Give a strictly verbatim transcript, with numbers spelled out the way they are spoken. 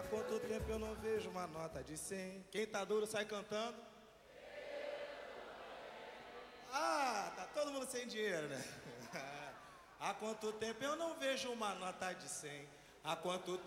quanto tempo eu não vejo uma nota de cem? Quem tá duro sai cantando. Ah, tá todo mundo sem dinheiro, né? Há quanto tempo eu não vejo uma nota de cem? Há quanto tempo